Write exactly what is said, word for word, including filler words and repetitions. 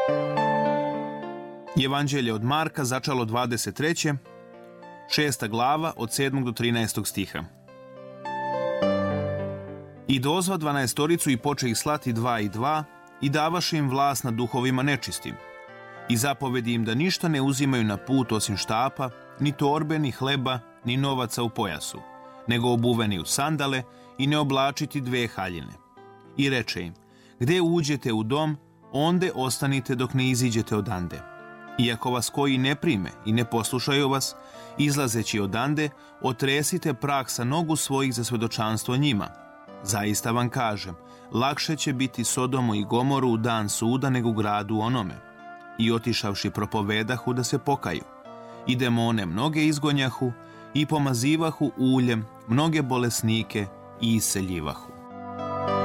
Evanđelje od Marka, začalo dvadeset treće, šesta glava, od sedmog do trinaestog stiha. I dozva dvanaestoricu i poče ih slati dva i dva i davaše im vlast nad duhovima nečistim. I zapovedi im da ništa ne uzimaju na put osim štapa, ni torbe, ni hleba, ni novaca u pojasu, nego obuveni u sandale i ne oblačiti dve haljine. I reče im, gde uđete u dom, onde ostanite dok ne iziđete odande. Iako vas koji ne prime i ne poslušaju vas, izlazeći odande, otresite prah sa nogu svojih za svedočanstvo njima. Zaista vam kažem, lakše će biti Sodomu i Gomoru u dan suda nego gradu onome. I otišavši propovedahu da se pokaju. I demone mnoge izgonjahu i pomazivahu uljem mnoge bolesnike i iseljivahu.